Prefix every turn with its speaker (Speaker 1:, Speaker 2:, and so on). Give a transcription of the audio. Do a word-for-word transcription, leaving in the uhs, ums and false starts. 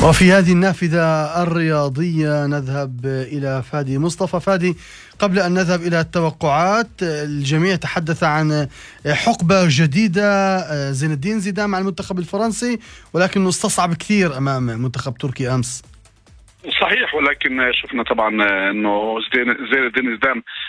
Speaker 1: وفي هذه النافذة الرياضية نذهب إلى فادي مصطفى. فادي، قبل أن نذهب إلى التوقعات، الجميع تحدث عن حقبة جديدة زين الدين زيدان مع المنتخب الفرنسي، ولكنه استصعب كثير أمام منتخب تركيا أمس.
Speaker 2: صحيح، ولكن شفنا طبعا انه زين الدين زيدان